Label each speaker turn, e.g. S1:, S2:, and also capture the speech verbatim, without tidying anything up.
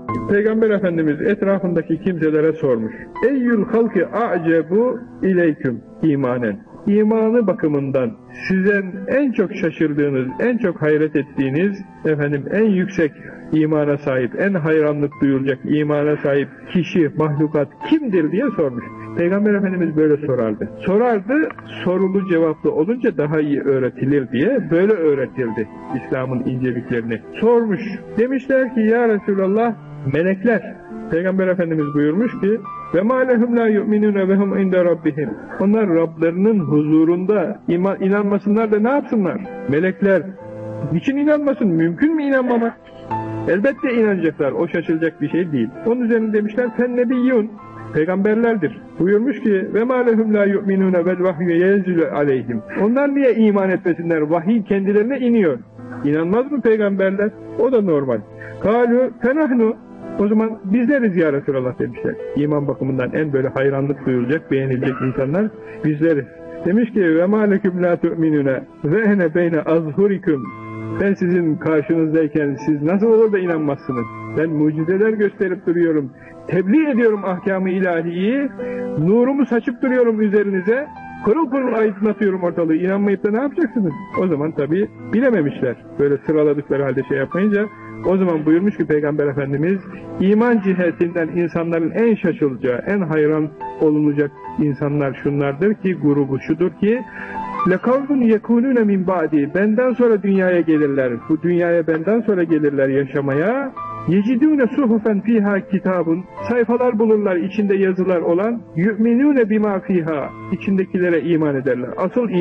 S1: Peygamber Efendimiz etrafındaki kimselere sormuş. Eyyül halki a'cebu ileyküm imanen. İmanı bakımından sizin en çok şaşırdığınız, en çok hayret ettiğiniz, efendim en yüksek imana sahip, en hayranlık duyulacak imana sahip kişi, mahlukat kimdir diye sormuş. Peygamber Efendimiz böyle sorardı. Sorardı, sorulu cevaplı olunca daha iyi öğretilir diye böyle öğretirdi İslam'ın inceliklerini. Sormuş, demişler ki ya Resulallah, melekler. Peygamber Efendimiz buyurmuş ki ve ma lehum la yu'minuna ve hum inde rabbihim. Onlar Rablerinin huzurunda iman, inanmasınlar da ne yapsınlar? Melekler niçin inanmasın? Mümkün mü inanmamak? Elbette inanacaklar. O şaşılacak bir şey değil. Onun üzerine demişler fen nebiyyun. Peygamberlerdir. Buyurmuş ki ve ma lehum la yu'minuna vel vahyu yenzilü aleyhim. Onlar niye iman etmesinler? Vahiy kendilerine iniyor. İnanmaz mı peygamberler? O da normal. Kalu fenahnu. O zaman bizleriz ya Resulallah demişler. İman bakımından en böyle hayranlık duyulacak, beğenilecek insanlar bizleriz. Demiş ki ve ma leküm la tu'minuna ve ene beyne azhurikum. Ben sizin karşınızdayken siz nasıl olur da inanmazsınız? Ben mucizeler gösterip duruyorum. Tebliğ ediyorum ahkam-ı ilahiyi. Nurumu saçıp duruyorum üzerinize. Pırıl pırıl aydınlatıyorum ortalığı. İnanmayıp da ne yapacaksınız? O zaman tabii bilememişler. Böyle sıraladıkları halde şey yapmayınca. O zaman buyurmuş ki Peygamber Efendimiz, iman cihetinden insanların en şaşılacağı, en hayran olunacak insanlar şunlardır ki, grubu şudur ki, لَقَوْمٌ يَكُونُونَ مِنْ بَعْدِ. Benden sonra dünyaya gelirler. Bu dünyaya benden sonra gelirler yaşamaya. يَجِدُونَ صُحُفًا فِيهَا kitabun. Sayfalar bulurlar içinde yazılar olan. يُؤْمِنُونَ بِمَا فِيهَا. İçindekilere iman ederler. Asıl